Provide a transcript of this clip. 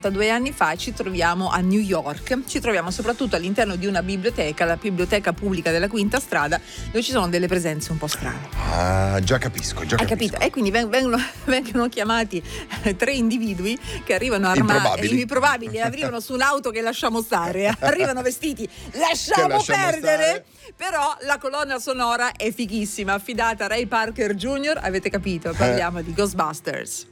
2 anni fa ci troviamo a New York, ci troviamo soprattutto all'interno di una biblioteca, la biblioteca pubblica della Quinta Strada, dove ci sono delle presenze un po' strane. Ah, già capisco. Hai capito? E quindi vengono chiamati 3 individui che arrivano armati, improbabili, arrivano su un'auto che lasciamo stare, arrivano vestiti, lasciamo perdere, però la colonna sonora è fighissima, affidata a Ray Parker Jr., avete capito? Parliamo di Ghostbusters.